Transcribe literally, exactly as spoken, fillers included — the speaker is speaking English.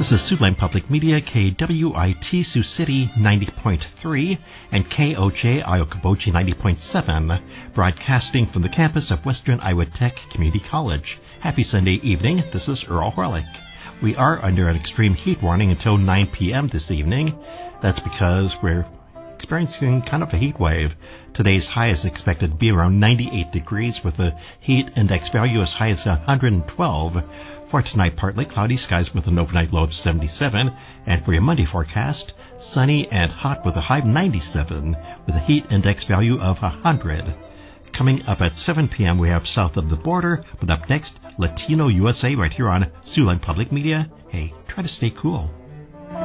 This is Siouxland Public Media, K W I T Sioux City ninety point three and K O J Ayokabochi ninety point seven, broadcasting from the campus of Western Iowa Tech Community College. Happy Sunday evening. This is Earl Horlick. We are under an extreme heat warning until nine p.m. this evening. That's because we're experiencing kind of a heat wave. Today's high is expected to be around ninety-eight degrees with a heat index value as high as one hundred twelve. For tonight, partly cloudy skies with an overnight low of seventy-seven. And for your Monday forecast, sunny and hot with a high of ninety-seven with a heat index value of one hundred. Coming up at seven p.m. we have South of the Border, but up next, Latino U S A right here on Siouxland Public Media. Hey, try to stay cool.